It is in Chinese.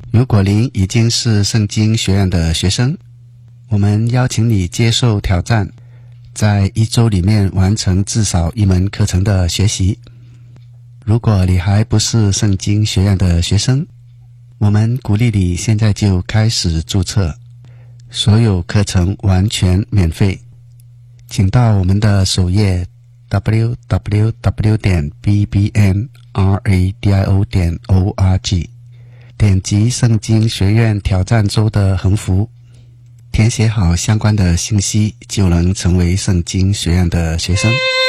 如果您已经是圣经学院的学生，我们邀请你接受挑战，在1周里面完成至少一门课程的学习。如果你还不是圣经学院的学生，我们鼓励你现在就开始注册，所有课程完全免费。请到我们的首页 www.bbnradio.org， 点击圣经学院挑战周的横幅，填写好相关的信息，就能成为圣经学院的学生。